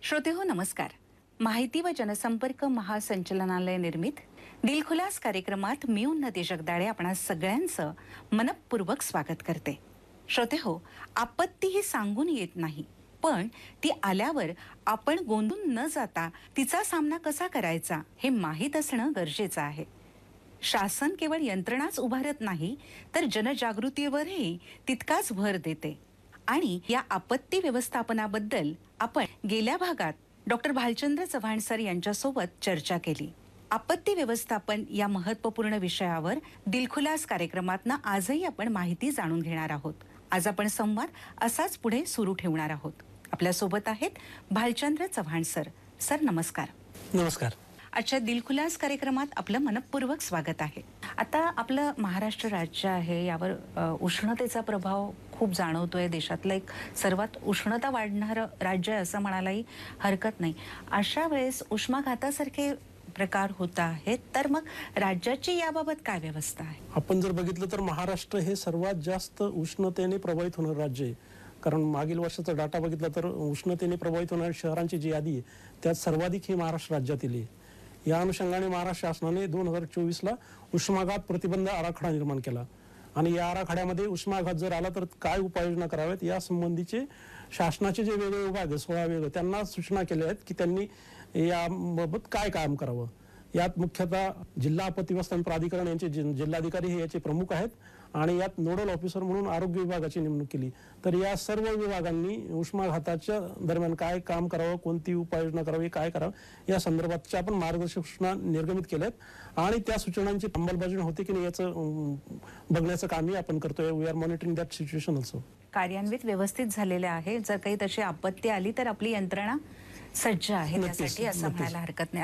श्रोतेहो नमस्कार. माहिती व जनसंपर्क महासंचालनालय निर्मित दिलखुलास कार्यक्रमात मी उन्नती जगदाळे आपणा सगळ्यांचं मनपूर्वक स्वागत करते. श्रोतेहो, आपत्ती ही सांगून येत नाही, पण ती आल्यावर आपण गोंधून न जाता तिचा सामना कसा करायचा हे माहीत असणं गरजेचं आहे. शासन केवळ यंत्रणाच उभारत नाही, तर जनजागृतीवरही तितकाच भर देते. आणि या आपत्ती व्यवस्थापनाबद्दल आपण गेल्या भागात डॉक्टर भालचंद्र चव्हाण सर यांच्यासोबत चर्चा केली. आपत्ती व्यवस्थापन या महत्त्वपूर्ण विषयावर दिलखुलास कार्यक्रमातनं आजही आपण माहिती जाणून घेणार आहोत. आज आपण संवाद असाच पुढे सुरू ठेवणार आहोत. आपल्यासोबत आहेत भालचंद्र चव्हाण सर. सर नमस्कार. नमस्कार. आजच्या दिलखुलास कार्यक्रमात आपलं मनपूर्वक स्वागत आहे. आता आपलं महाराष्ट्र राज्य आहे, यावर उष्णतेचा प्रभाव खूप जाणवतोय. देशातलं एक सर्वात उष्णता वाढणारं राज्य आहे असं म्हणायलाही हरकत नाही. अशा वेळेस उष्माघातासारखे प्रकार होत आहेत, तर मग राज्याची याबाबत काय व्यवस्था आहे? आपण जर बघितलं तर महाराष्ट्र हे सर्वात जास्त उष्णतेने प्रभावित होणारं राज्य आहे. कारण मागील वर्षाचा डाटा बघितला तर उष्णतेने प्रभावित होणाऱ्या शहरांची जी यादी आहे त्यात सर्वाधिक ही महाराष्ट्र राज्यातील आहे. या अनुषंगाने महाराष्ट्र शासनाने 2024ला उष्माघात प्रतिबंध आराखडा निर्माण केला आणि या आराखड्यामध्ये उष्माघात जर आला तर काय उपाययोजना कराव्यात या संबंधीचे शासनाचे जे वेगवेगळे विभाग 16 वेगळे त्यांना सूचना केल्या आहेत की त्यांनी याबाबत काय काम करावं. यात मुख्यतः जिल्हा आपत्ती व्यवस्थापन प्राधिकरण यांचे जिल्हाधिकारी हे याचे प्रमुख आहेत आणि यात नोडल ऑफिसर म्हणून आरोग्य विभागाची नेमणूक केली. तर या सर्व विभागांनी उष्माघाताच्या दरम्यान काय काम करावं, कोणती उपाययोजना करावी, काय करावं या संदर्भातच्या आपण मार्गदर्शक सूचना निर्गमित केल्यात आणि त्या सूचनांची अंमलबजावणी होते की नाही याचं बघण्याचं कामही आपण करतोय. We R monitoring that situation also. कार्यान्वित व्यवस्थित झालेले आहे. जर काही तशी आपत्ती आली तर आपली यंत्रणा सज्ज आहे त्यासाठी असं म्हणायला हरकत नाही.